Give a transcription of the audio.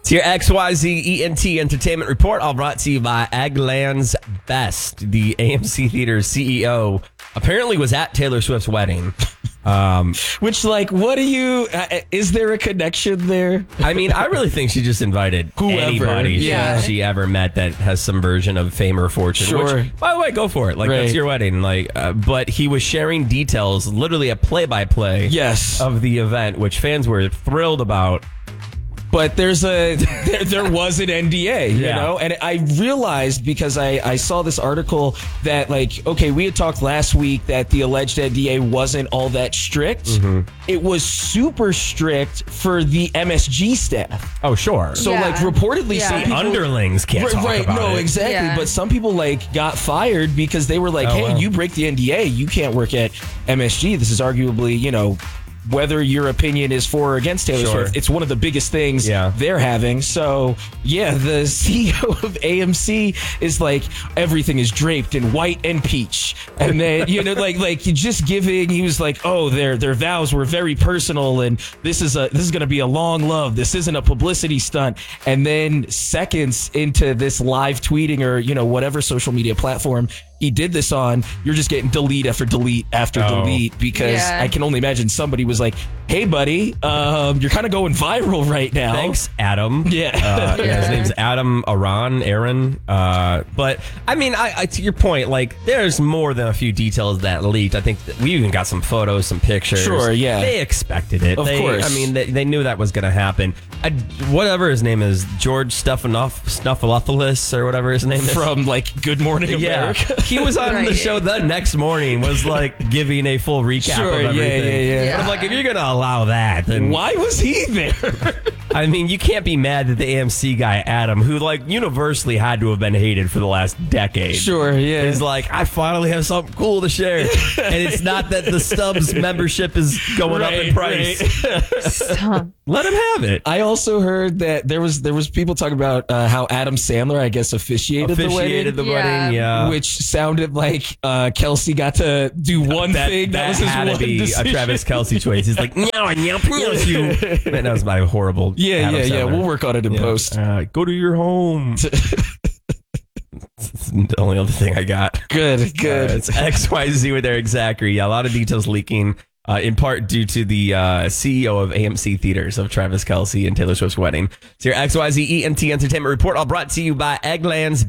It's your XYZ ENT Entertainment Report, all brought to you by Eggland's Best. The AMC Theater's CEO apparently was at Taylor Swift's wedding. Which, like, what do you... is there a connection there? I mean, I really think she just invited Whoever. anybody she ever met that has some version of fame or fortune. Sure. Which, by the way, go for it. Like, that's your wedding. Like, but he was sharing details, literally a play-by-play of the event, which fans were thrilled about. But there was an NDA, you know, and I realized because I saw this article that, like, okay, we had talked last week that the alleged NDA wasn't all that strict. It was super strict for the MSG staff. Oh, sure. So, like, reportedly, some people, underlings can't talk about it. Exactly. Yeah. But some people, like, got fired because they were like, hey, you break the NDA, you can't work at MSG. This is arguably, you know, whether your opinion is for or against Taylor Swift, it's one of the biggest things they're having. So, the CEO of AMC is like, everything is draped in white and peach. And then, you know, like just giving, he was like, oh, their vows were very personal, and this is going to be a long love. This isn't a publicity stunt. And then seconds into this live tweeting or, you know, whatever social media platform he did this on, you're just getting delete after delete after delete because I can only imagine somebody was like, hey, buddy, you're kind of going viral right now. Thanks, Adam. His name's Adam Aaron. But, I mean, I to your point, like, there's more than a few details that leaked. I think that we even got some photos, some pictures. Sure, yeah. They expected it. Of course. I mean, they knew that was going to happen. Whatever his name is, George Stephanopoulos or whatever his name is. From, like, Good Morning America. He was on the show the next morning, was like giving a full recap of everything. But I'm like, if you're going to allow that, then why was he there? I mean, you can't be mad that the AMC guy, Adam, who like universally had to have been hated for the last decade. Is like, I finally have something cool to share. And it's not that the Stubbs membership is going up in price. Let him have it. I also heard that there was people talking about how Adam Sandler, I guess, officiated the wedding. Which sounded like Kelsey got to do one thing. That was his had one to be decision. a Travis Kelsey choice. He's like, no, you. That was my horrible. Yeah. We'll work on it in post. Go to your home. It's the only other thing I got. Good. It's XYZ with Eric Zachary. A lot of details leaking. In part due to the CEO of AMC Theaters of Travis Kelce and Taylor Swift's wedding. It's your XYZ ENT Entertainment Report, all brought to you by Eggland's